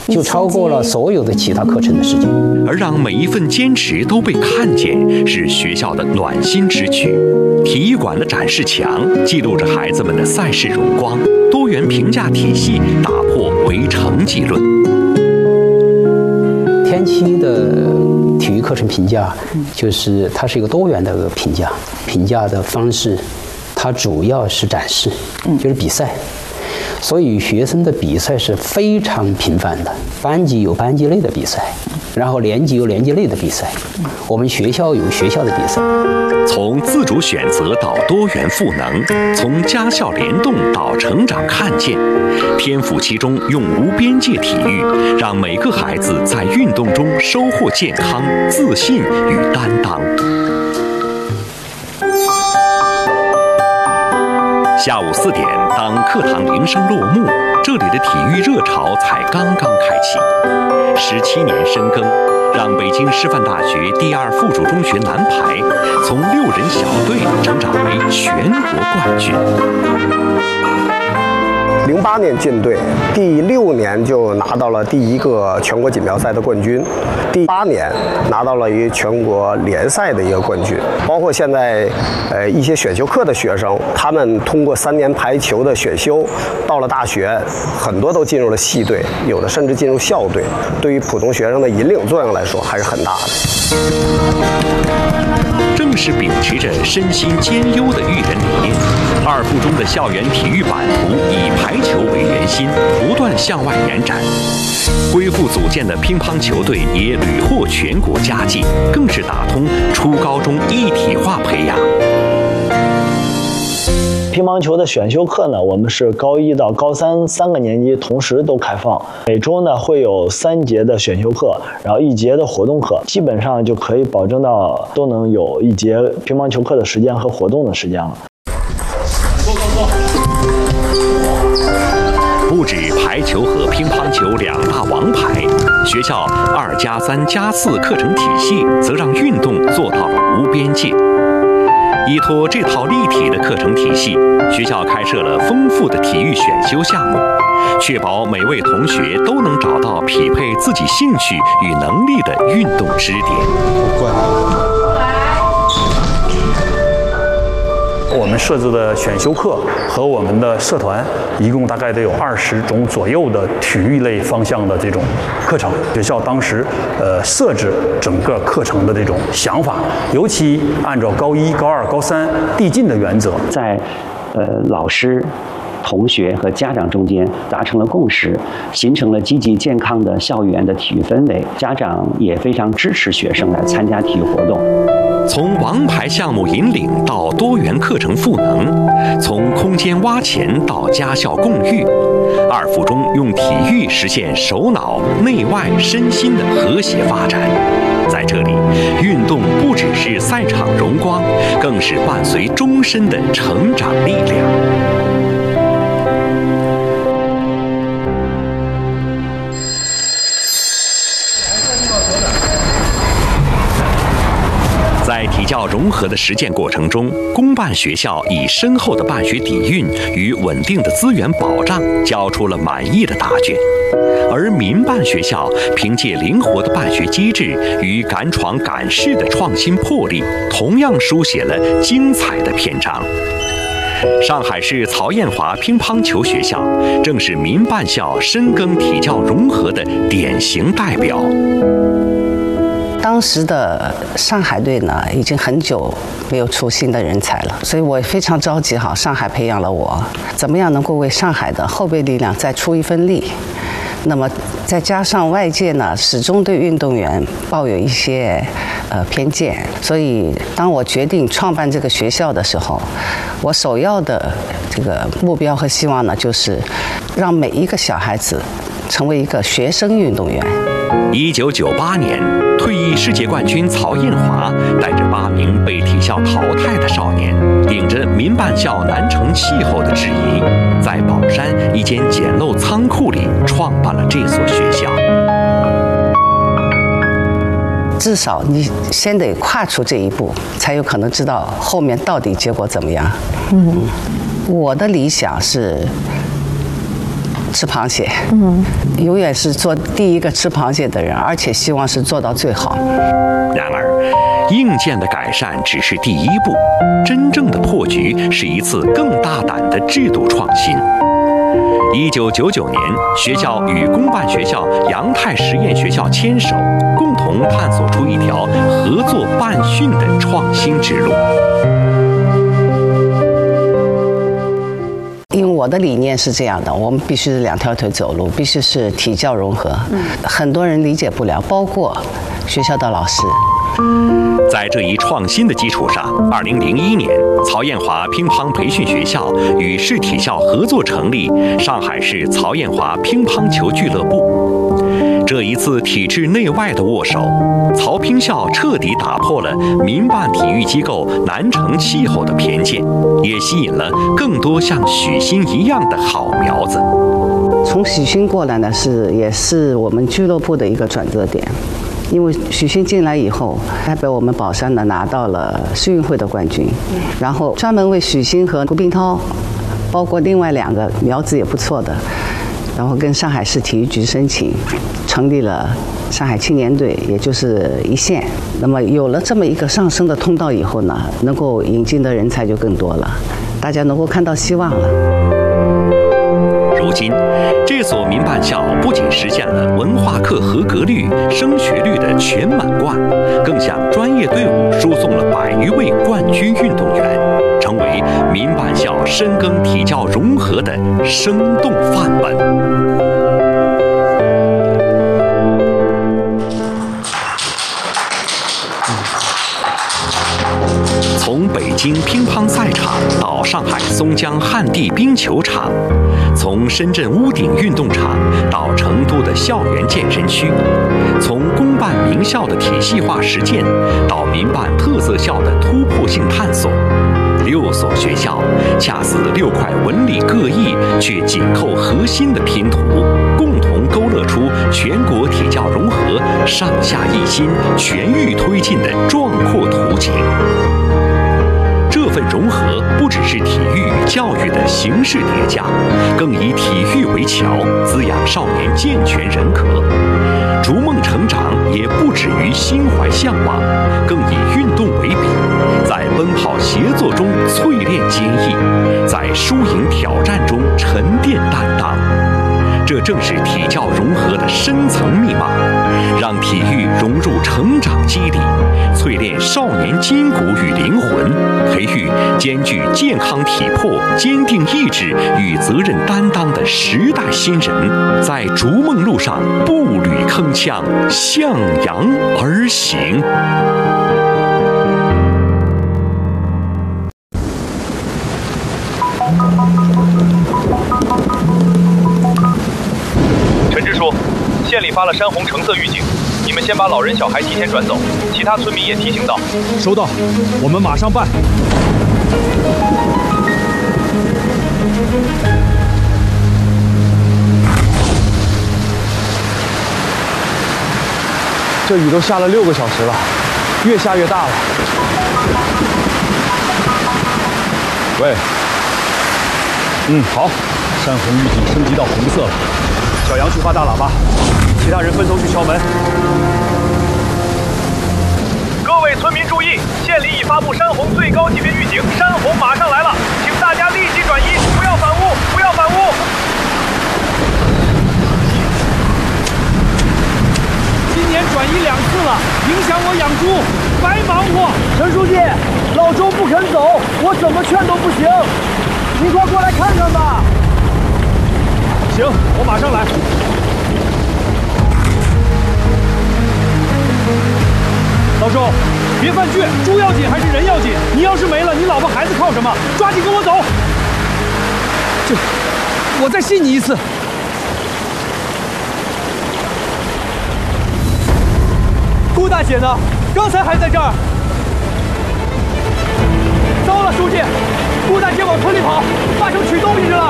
就超过了所有的其他课程的时间。 而让每一份坚持都被看见，是学校的暖心之举。体育馆的展示墙记录着孩子们的赛事荣光，多元评价体系打破唯成绩论。 天期的体育课程评价，就是它是一个多元的评价，评价的方式，它主要是展示，就是比赛。所以学生的比赛是非常频繁的，班级有班级内的比赛，然后年级有年级内的比赛，我们学校有学校的比赛。 从自主选择到多元赋能，从家校联动到成长看见，天府其中用无边界体育，让每个孩子在运动中收获健康、自信与担当。下午4点，当课堂铃声落幕，这里的体育热潮才刚刚开启。17年深耕，让北京师范大学第2附属中学男排从6人小队成长为全国冠军。 08年进队，第6年就拿到了第1个全国锦标赛的冠军，第8年拿到了一个全国联赛的一个冠军。包括现在一些选修课的学生，他们通过3年排球的选修，到了大学，很多都进入了系队，有的甚至进入校队。对于普通学生的引领作用来说，还是很大的。 正是秉持着身心兼优的育人理念，2附中的校园体育版图以排球为圆心，不断向外延展。恢复组建的乒乓球队也屡获全国佳绩，更是打通初高中一体化培养。 乒乓球的选修课呢，我们是高1到高3 3个年级同时都开放，每周呢会有3节的选修课，然后1节的活动课，基本上就可以保证到都能有1节乒乓球课的时间和活动的时间了。 不止排球和乒乓球2大王牌，学校2+3+4课程体系则让运动做到了无边界。依托这套立体的课程体系，学校开设了丰富的体育选修项目，确保每位同学都能找到匹配自己兴趣与能力的运动支点。 我们设置的选修课和我们的社团，一共大概得有20种左右的体育类方向的这种课程。学校当时设置整个课程的这种想法，尤其按照高1、高2、高3递进的原则， 在老师、同学和家长中间达成了共识，形成了积极健康的校园的体育氛围。家长也非常支持学生来参加体育活动。 从王牌项目引领到多元课程赋能，从空间挖潜到家校共育，2附中用体育实现手脑、内外、身心的和谐发展。在这里，运动不只是赛场荣光，更是伴随终身的成长力量。在体教融合的实践过程中，公办学校以深厚的办学底蕴与稳定的资源保障，交出了满意的答卷；而民办学校凭借灵活的办学机制与敢闯敢试的创新魄力，同样书写了精彩的篇章。上海市曹艳华乒乓球学校正是民办校深耕体教融合的典型代表。 当时的上海队呢，已经很久没有出新的人才了，所以我非常着急。好，上海培养了我，怎么样能够为上海的后备力量再出一份力？那么再加上外界呢，始终对运动员抱有一些偏见，所以当我决定创办这个学校的时候，我首要的这个目标和希望呢，就是让每一个小孩子成为一个学生运动员。 1998年，退役世界冠军曹艳华带着8名被体校淘汰的少年，顶着民办校难成气候的质疑，在宝山一间简陋仓库里创办了这所学校。 至少你先得跨出这一步，才有可能知道后面到底结果怎么样。我的理想是吃螃蟹，永远是做第一个吃螃蟹的人，而且希望是做到最好。 然而，硬件的改善只是第一步，真正的破局是一次更大胆的制度创新。1999年，学校与公办学校阳泰实验学校牵手，共同探索出一条合作办训的创新之路。 因为我的理念是这样的，我们必须是2条腿走路，必须是体教融合。很多人理解不了，包括学校的老师。 在这一创新的基础上，2001年，曹艳华乒乓培训学校与市体校合作成立上海市曹艳华乒乓球俱乐部。这一次体制内外的握手，曹乒校彻底打破了民办体育机构难成气候的偏见，也吸引了更多像许昕一样的好苗子。 从许昕过来呢，也是我们俱乐部的一个转折点。因为许昕进来以后，代表我们宝山呢拿到了世运会的冠军，然后专门为许昕和胡冰涛，包括另外2个苗子也不错的，然后跟上海市体育局申请，成立了上海青年队，也就是一线。那么有了这么一个上升的通道以后呢，能够引进的人才就更多了，大家能够看到希望了。 如今，这所民办校不仅实现了文化课合格率、升学率的全满贯，更向专业队伍输送了100余位冠军运动员，成为民办校深耕体教融合的生动范本。从北京乒乓赛场到上海松江旱地冰球场，从深圳屋顶运动场到成都的校园健身区，从公办名校的体系化实践到民办特色校的突破性探索，6所学校恰似6块纹理各异却紧扣核心的拼图，共同勾勒出全国体教融合、上下一心、全域推进的壮阔图景。这份融合不只是体育与教育的形式叠加，更以体育为桥，滋养少年健全人格。逐梦成长也不止于心怀向往，更以运动为笔，在奔跑协作中淬炼坚毅，在输赢挑战中沉淀担当。这正是体教融合的深层密码，让体育融入成长肌理，淬炼少年筋骨与灵魂，培育兼具健康体魄、坚定意志与责任担当的时代新人，在逐梦路上步履铿锵，向阳而行。 陈支书，县里发了山洪橙色预警，你们先把老人小孩提前转走，其他村民也提醒到。 收到，我们马上办。这雨都下了6个小时了，越下越大了。喂，好，山洪预警升级到红色了。小杨去发大喇叭，其他人分头去敲门。 各位村民注意，县里已发布山洪最高级别预警，山洪马上来了，请大家立即转移，不要反屋，不要反屋。 今年转移2次了，影响我养猪，白忙活。 陈书记，老周不肯走，我怎么劝都不行，你快过来看看吧。 行，我马上来。老周，别犯倔，猪要紧还是人要紧？你要是没了，你老婆孩子靠什么？抓紧跟我走。我再信你一次。顾大姐呢？刚才还在这儿。糟了，书记，顾大姐往村里跑，八成取东西去了。